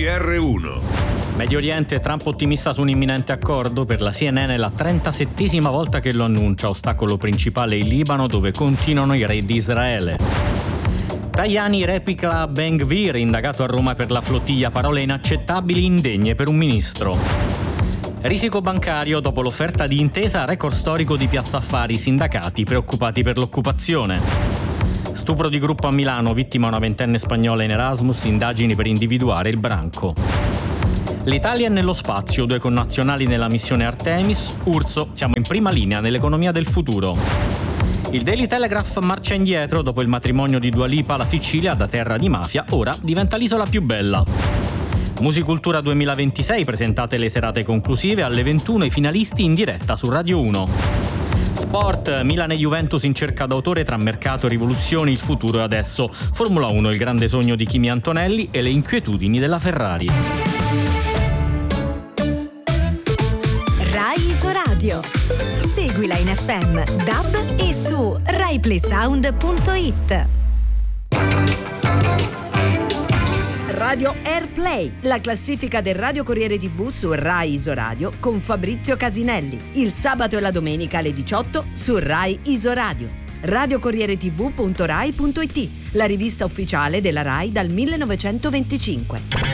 GR1. Medio Oriente, Trump ottimista su un imminente accordo. Per la CNN è la 37ª volta che lo annuncia. Ostacolo principale il Libano, dove continuano i raid di Israele. Tajani replica Ben Gvir, indagato a Roma per la flottiglia. Parole inaccettabili, indegne per un ministro. Risico bancario, dopo l'offerta di intesa, record storico di Piazza Affari, sindacati preoccupati per l'occupazione. Stupro di gruppo a Milano, vittima una ventenne spagnola in Erasmus, indagini per individuare il branco. L'Italia è nello spazio, 2 connazionali nella missione Artemis. Urso, siamo in prima linea nell'economia del futuro. Il Daily Telegraph marcia indietro, dopo il matrimonio di Dua Lipa, la Sicilia, da terra di mafia, ora diventa l'isola più bella. Musicultura 2026, presentate le serate conclusive, alle 21 i finalisti in diretta su Radio 1. Sport, Milan e Juventus in cerca d'autore, tra mercato e rivoluzioni, il futuro è adesso. Formula 1, il grande sogno di Kimi Antonelli e le inquietudini della Ferrari. Rai Isoradio. Seguila in FM, DAB e su RaiPlaySound.it. Radio Airplay, la classifica del Radio Corriere TV su Rai Isoradio con Fabrizio Casinelli. Il sabato e la domenica alle 18 su Rai Isoradio. radiocorrieretv.rai.it, la rivista ufficiale della Rai dal 1925.